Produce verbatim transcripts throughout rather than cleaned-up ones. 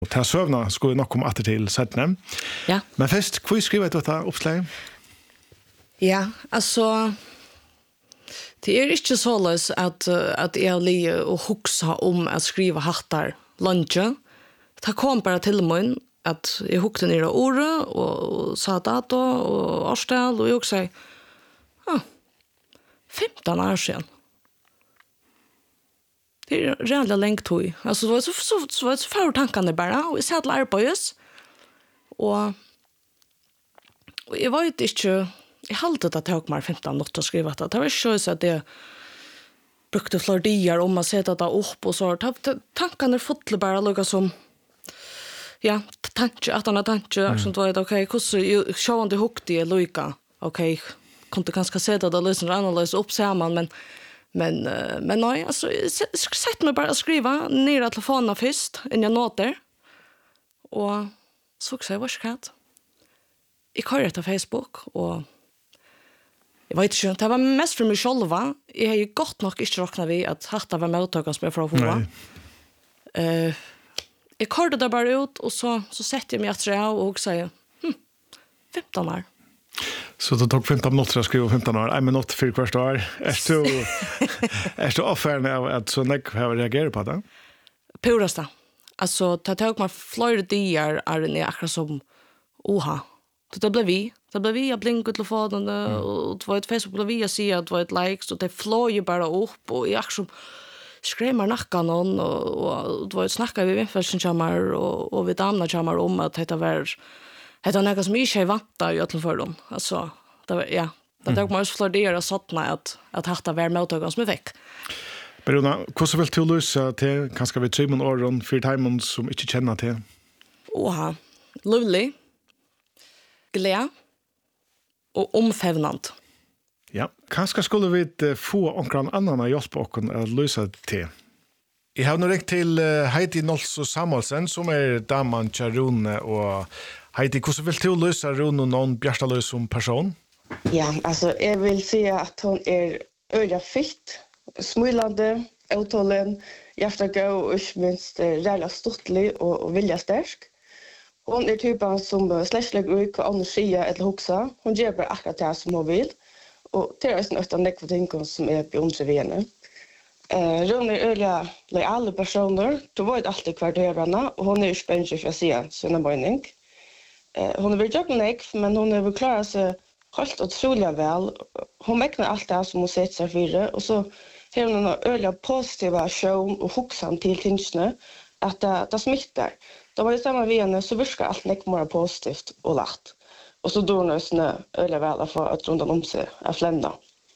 Och ta sövna skulle nog komma åter till sättnem. Ja. Men först, hur skriver du detta uppslag? Ja, alltså det är inte så lös att att jag li och huxa om att skriva hattar lunch. Det kom bara till mig att jag hukte ner ordet och sa dato och årstal och jag också ja, femton år sedan. Det är redan länge tog. Alltså det var så så så var det så för tankarna bara och jag satt där på just och och jag var inte inte jag hade det att jag mar femton minuter att skriva det. Det var ju så att det brukte flordier om att sätta det upp och så tankarna fotla bara lukka som ja, tanke att han tanke mm. som var okej, hur så show det hukte lukka. Okej, kunde kanske sätta det lite annorlunda upp samman men men men nej, alltså sätt mig bara att skriva ner telefonen först innan jag noter. Och så också var skratt. Jag kör det på Facebook och jag vet inte, det var mest för mig själva. Jag har ju gott nog inte räknat vid att hatta var mottagaren som jag får få. Eh, jag körde det bara ut och så, så sätter jag mig att jag och säger hm, femton år. Så det tog femton minuter att skriva femton år. Nej, men något för första år. Är du, är du offern av att så nek har reagerat på det? Purasta. Alltså, det tog mig flera dagar är det akkurat som oha. Så det blev vi. Det blev vi att blinka telefonen och det var ett Facebook blev vi att säga att det var ett likes och det flög ju bara upp och jag som skrämmer nackan någon och, och det var ett snacka vi vänfälsen kommer och, och vi damna kommer om att det var det var något som inte är vanta i ötlen för dem. Alltså, det var, ja, det tog mig flera och sådana att, att hatta var mottagaren som är väck. Beruna, hur vill du lösa till kanske vi tre mån åren för timon som inte känner till? Oha, lovely. Glädje och omfävnande. Ja, kanske skulle vi få någon annan att hjälpa oss att lösa det. Jag har nu ringt till Heidi Nolso Samuelsen som är damen till Rune och Heidi, hur vill du lösa Rune och någon Bjärstalös som person? Ja, alltså jag vill säga att hon är öra fitt, smulande, uthållen, hjärtagå och inte minst rätt stortlig och, och vilja stärsk. Hon är typen som släschlägger ut på andra sidan eller huxa. Hon gör bara akkurat det som hon vill. Och det är en öftan nekva ting som är beundrar vid henne. Uh, Rune är öliga lojala personer. Du vet alltid hver du är henne. Och hon är ju spännande för att säga sina mening. Uh, hon är väl jobbig nekv, men hon är väl klarat sig helt otroligt väl. Hon mäknar allt det som hon sätter sig för. Och så har hon en öliga positiva show och huxan till tingsne. Att det, det smittar. Då var det samma vid henne så virkar allt nekv mer positivt och lätt. Och så dår hon såna öliga väl för att rundan om sig att flämna.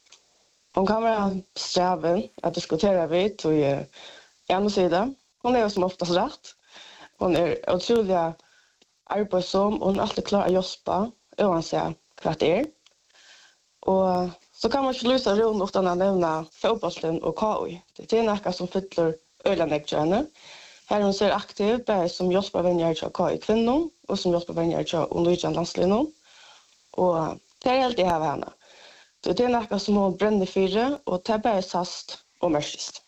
Hon kan vara sträven att diskutera vid och ge en sida. Hon är som oftast rätt. Hon är otroligt arbetsom och hon är alltid klar att jobba oavsett vad det är. Och så kan man inte lösa runt utan att nämna fotbollen och K I. Det är något som fyller ölanäggtjärna. Här hon ser aktiv både som jobbar vänjer till K I kvinnor och som jobbar vänjer till undervisning landslinjen. Och det är helt det här henne. Det är något som hon bränner för och det är bara sast och mörkist.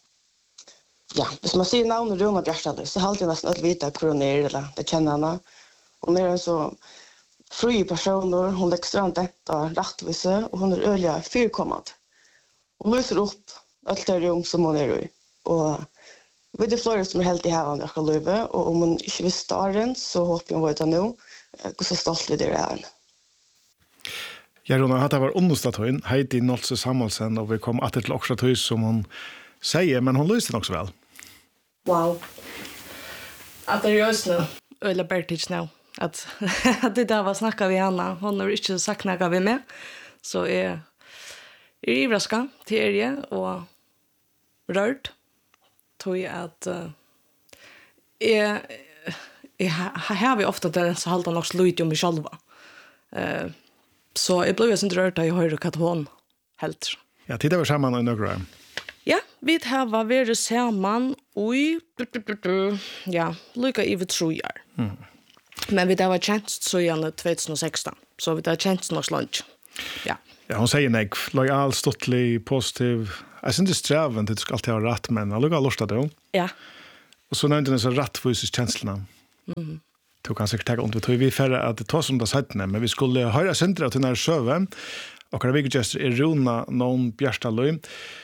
Ja, hvis man säger namnet Rune Bjärstalös så har jag nästan att vita hur hon är eller det känner henne. Hon är en så fri person, hon lägger strand detta rättvise och hon är öliga fyrkommande. Hon löser upp allt det rum som hon är i. Och vi är flera som är helt i hävan jag kan löva och om hon inte vill starten så hoppas jag att nu går så stolt vid det här. Ja, Runa, det var understatøyen, Heidi Nolso Samuelsen, og vi kom alltid til også tøy som hun sier, men hun løste den også vel. Wow. At det er just nu, eller Bertage nu, at, at det der var snakket vi henne, hun har ikke sagt noe vi med, så jeg er ivraska til er og rørt, tog jeg at uh, jeg, jeg har vi ofte det så halvt han også løyt om meg selv. Uh, Så jeg ble jo sånn rørt da jeg hører hva hun helt. Ja, tid var sammen i nøkere. Ja, vi har vært sammen i, ja, lykke i vi tror jeg. Mm. Men vi har vært kjent så gjerne tjugo sexton, så vi har kjent noe lunch. Ja. Ja, hon säger nej, lojal, stottlig, positiv. Jag syns inte strävan till att du ska alltid ha rätt, men jag lukar lust att det. Ja. Och så nämnde den så rättvisest känslorna. Mm. Du kan sikkert ta under tog vi færre at det tar som det settene, men vi skulle høre sindre av denne søve, og hver vikegester er Rona Nån Bjørstadløy,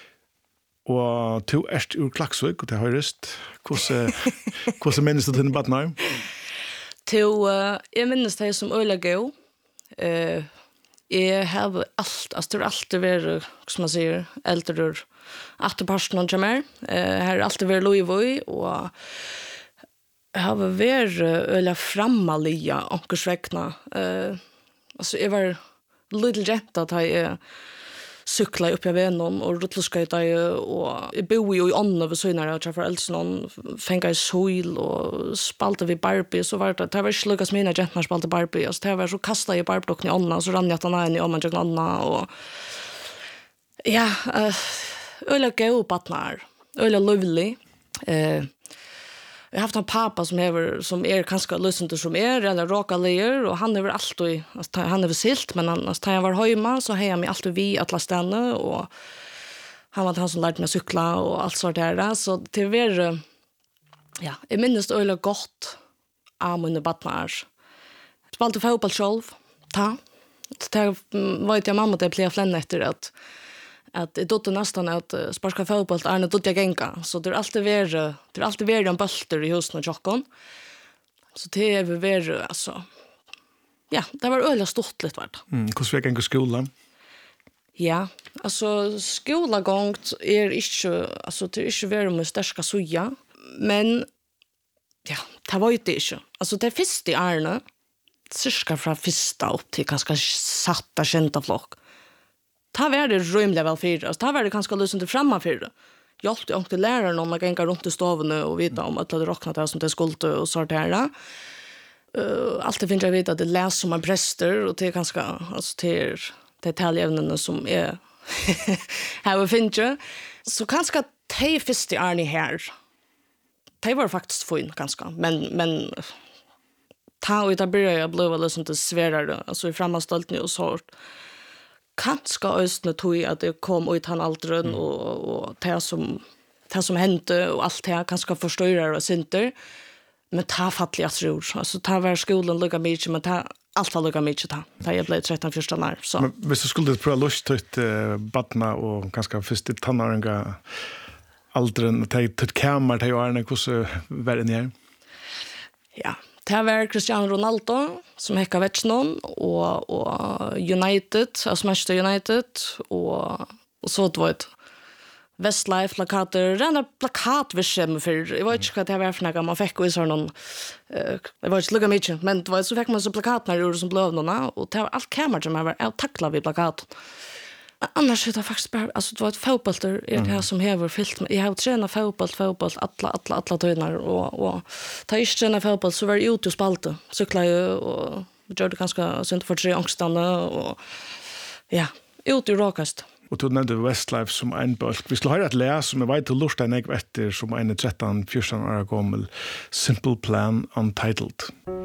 og to erst ur Klaksvik, og det høyrest. Hvordan minnes du til denne baden her? Til, uh, jeg minnes det som øyla gå. Uh, jeg har alt, altså det er alltid vært, som man sier, eldre atterparsten og kommer. Uh, her er alltid vært loivøy, og jeg har vært øyla frammalige ankersvekna. Uh, altså jeg var lite jent at jeg cykla upp i vännen och rutlskajta och jag bor ju i Anna vid söner jag träffar Elson fänga i sol och spalta vid Barbie så var det det var inte lukas mina gentnar spalta Barbie så det var så kastade jag Barbie-blocken i Anna så rann jag att han i Anna jag Anna och ja uh, öla gå patnar öla lovely eh Jag har haft en pappa som är som är ganska lösande som är eller raka lejer och han är väl alltid alltså, han är väl silt men han alltså, han var hemma så har jag mig alltid vi att lasta och han var han som lärde mig cykla och allt sånt där så det var ja, jag minns det öle gott am under badnar. Spalta fotboll själv. Ta. Det var jag mamma det blev flänna efter att att det dotter nästan att sparka fotboll är det dotter gänga så det är alltid ver det är alltid ver en bulter i husen och jockon så det är ver alltså ja det var öliga stort lite vart mm hur ska jag gå skolan ja alltså skolagångt är inte alltså det är inte ver med starka soja men ja det var ju det inte alltså det första i Arne cirka från första upp till ganska satta kända flock. Ta var det rymliga väl för oss. Ta var det ganska lösande framma för det. Jag alltid åkte läraren om att gänga runt i staven och veta om att det rocknat det som det skulle och så där. Uh, alltid finns jag veta att det läs som en präster och det är ganska alltså till det talämnen som är här finns ju. Så ganska te första Arne här. Det var faktiskt fin ganska men men ta och det började jag bli liksom det svärare alltså i framstolt nu och så kanske östne tog att det kom ut han aldrig mm. och och det som det som hände och allt det kanske förstörar och synter men ta fattliga tror alltså ta var skolan lugga mycket men ta allt lugga mycket ta ta jag blev tretton fjorton år så men hvis du skulle pröva lust ut uh, badna och ganska först i tonåringa aldren ta ett kamera ta ju är en hur var det ner ja det var Cristiano Ronaldo som hekka Vetsnon och och United, alltså Manchester United och och så det var ett Westlife plakater, rena plakat vid skärmen för jag vet inte vad det var för något man fick och så någon eh det var inte lugga mycket men det var så fick man så plakat när det gjorde som blöv någon och det var allt kamera som var jag tackla vid plakat. Annars är det faktiskt bara alltså det var ett fotbollter är det här som häver fyllt med jag har tränat fotboll fotboll alla alla alla tränar och och ta inte träna fotboll så var det ute och spalta cykla ju och gör det ganska synd för tre angstande och ja ute i rakast och du nämnde Westlife som en bulk vi skulle ha ett läs som är vet till lusten jag efter som en tretton fjorton år gammal Simple Plan Untitled.